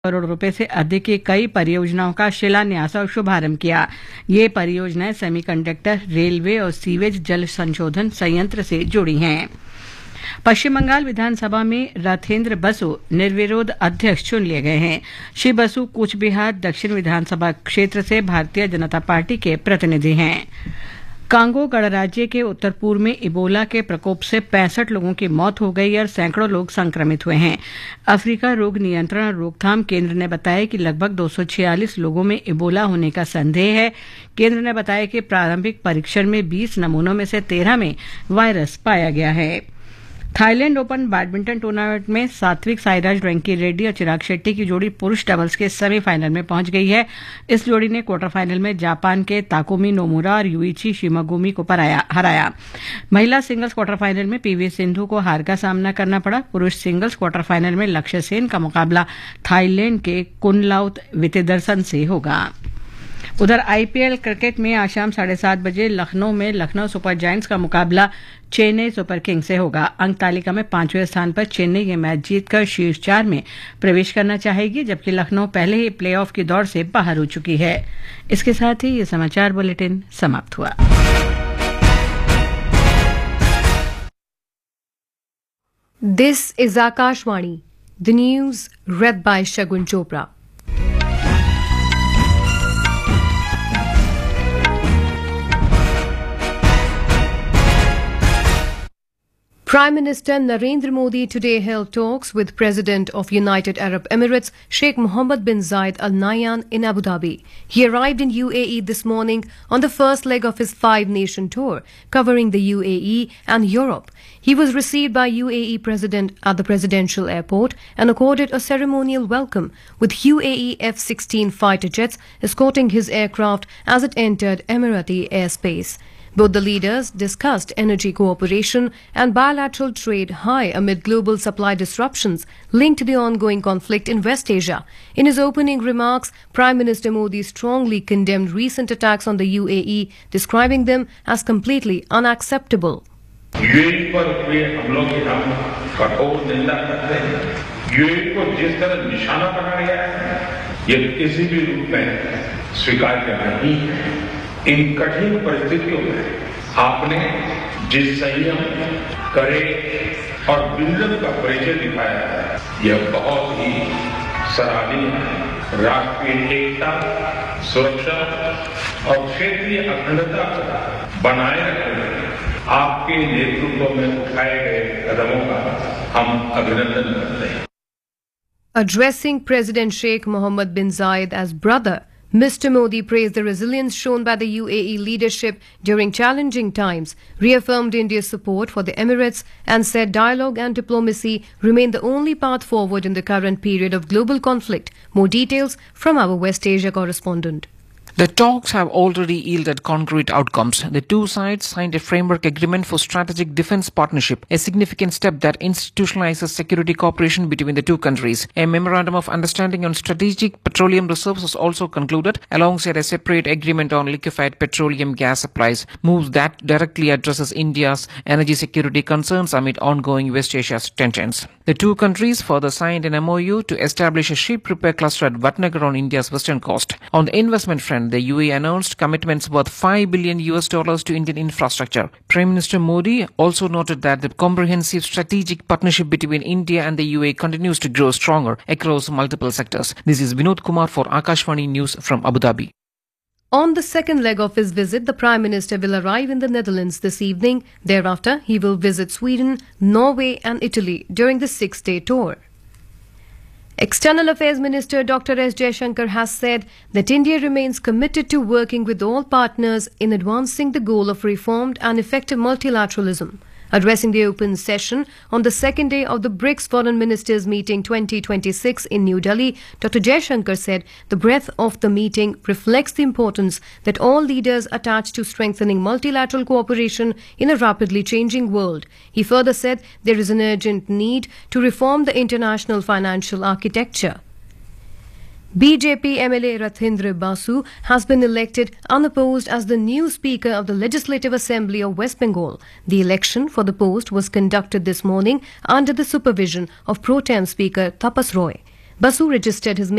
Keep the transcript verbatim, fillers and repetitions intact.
करोड़ रुपए से अधिक की कई परियोजनाओं का शिलान्यास और शुभारंभ किया। ये परियोजनाएं सेमीकंडक्टर, रेलवे और सीवेज जल संशोधन संयंत्र से जुड़ी हैं। पश्चिम बंगाल विधानसभा में राथेंद्र बसु निर्विरोध अध्यक्ष चुन लिए गए हैं। श्री बसु कूच बिहार दक्षिण विधानसभा क्षेत्र से भारतीय जनता पार्टी के प्रतिनिधि हैं। कांगो गणराज्य के उत्तर पूर्व में इबोला के प्रकोप से पैंसठ लोगों की मौत हो गई और सैकड़ों लोग संक्रमित हुए हैं। अफ्रीका रोग नियंत्रण और रोकथाम केंद्र ने बताया कि लगभग दो सौ छियालीस लोगों में इबोला होने का संदेह है। केंद्र ने बताया कि प्रारंभिक परीक्षण में बीस नमूनों में से तेरह में वायरस पाया गया है। थाईलैंड ओपन बैडमिंटन टूर्नामेंट में सात्विक साईराज रैंकी रेड्डी और चिराग शेट्टी की जोड़ी पुरुष डबल्स के सेमीफाइनल में पहुंच गई है। इस जोड़ी ने क्वार्टर फाइनल में जापान के ताकुमी नोमुरा और यूइची शिमागुमी को हराया। महिला सिंगल्स क्वार्टर फाइनल में पीवी सिंधु को हार का सामना करना पड़ा। पुरुष सिंगल्स क्वार्टर फाइनल में लक्ष्य सेन का मुकाबला थाईलैंड के कुनलाउत वितेदर्शन से होगा। उधर आईपीएल क्रिकेट में आज शाम साढ़े सात बजे लखनऊ में लखनऊ सुपर जायंट्स का मुकाबला चेन्नई सुपर किंग्स से होगा। अंक तालिका में पांचवें स्थान पर चेन्नई ये मैच जीतकर शीर्ष चार में प्रवेश करना चाहेगी, जबकि लखनऊ पहले ही प्लेऑफ की दौड़ से बाहर हो चुकी है। इसके साथ ही ये समाचार बुलेटिन समाप्त हुआ। This is Akashvani, the news read by Shagun Chopra. Prime Minister Narendra Modi today held talks with President of United Arab Emirates Sheikh Mohammed bin Zayed Al Nahyan in Abu Dhabi. He arrived in U A E this morning on the first leg of his five-nation tour covering the U A E and Europe. He was received by U A E President at the presidential airport and accorded a ceremonial welcome with U A E F sixteen fighter jets escorting his aircraft as it entered Emirati airspace. Both the leaders discussed energy cooperation and bilateral trade high amid global supply disruptions linked to the ongoing conflict in West Asia. In his opening remarks, Prime Minister Modi strongly condemned recent attacks on the U A E, describing them as completely unacceptable. UAE पर हुए हमलों की हम कठोर निंदा करते हैं। UAE को जिस तरह निशाना बनाया गया है, ये किसी भी रूप में स्वीकार्य नहीं है। इन कठिन परिस्थितियों में आपने जिस संयम, करेज और विजन का परिचय दिखाया है, यह बहुत ही सराहनीय है। राष्ट्रीय एकता, सुरक्षा और क्षेत्रीय अखंडता को बनाए रखने में आपके नेतृत्व में उठाए गए कदमों का हम अभिनंदन करते हैं। Addressing President Sheikh Mohammed bin Zayed as brother, Mister Modi praised the resilience shown by the U A E leadership during challenging times, reaffirmed India's support for the Emirates, and said dialogue and diplomacy remain the only path forward in the current period of global conflict. More details from our West Asia correspondent. The talks have already yielded concrete outcomes. The two sides signed a framework agreement for strategic defense partnership, a significant step that institutionalizes security cooperation between the two countries. A memorandum of understanding on strategic petroleum reserves was also concluded, alongside a separate agreement on liquefied petroleum gas supplies, moves that directly addresses India's energy security concerns amid ongoing West Asia tensions. The two countries further signed an M O U to establish a ship repair cluster at Vatnagar on India's western coast. On the investment front, the U A E announced commitments worth five billion U S dollars to Indian infrastructure. Prime Minister Modi also noted that the comprehensive strategic partnership between India and the U A E continues to grow stronger across multiple sectors. This is Vinod Kumar for Akashvani News from Abu Dhabi. On the second leg of his visit, the Prime Minister will arrive in the Netherlands this evening. Thereafter, he will visit Sweden, Norway and Italy during the six-day tour. External Affairs Minister Doctor S Jaishankar has said that India remains committed to working with all partners in advancing the goal of reformed and effective multilateralism. Addressing the open session on the second day of the BRICS Foreign Ministers Meeting twenty twenty-six in New Delhi, Doctor Jaishankar said the breadth of the meeting reflects the importance that all leaders attach to strengthening multilateral cooperation in a rapidly changing world. He further said there is an urgent need to reform the international financial architecture. B J P M L A Rathindra Basu has been elected unopposed as the new Speaker of the Legislative Assembly of West Bengal. The election for the post was conducted this morning under the supervision of Pro Tem Speaker Tapas Roy. Basu registered his